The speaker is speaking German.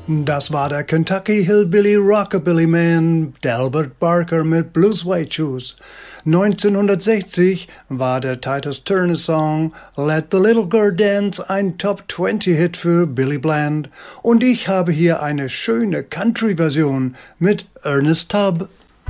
Das war der Kentucky Hillbilly Rockabilly Man, Delbert Barker mit Blues Suede Shoes. 1960 war der Titus Turner Song Let the Little Girl Dance ein Top-20-Hit für Billy Bland. Und ich habe hier eine schöne Country-Version mit Ernest Tubb.